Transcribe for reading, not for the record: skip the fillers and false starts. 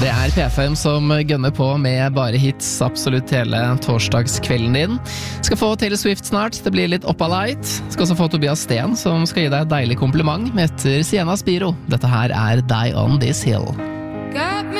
Det P5 som gønner på med bare hits absolutt hele torsdagskvelden din. Skal få Taylor Swift snart, det blir litt Oppa Light. Skal også få Tobias Sten som skal gi deg et deilig kompliment med etter Sienna Spiro. Dette her Die on This Hill.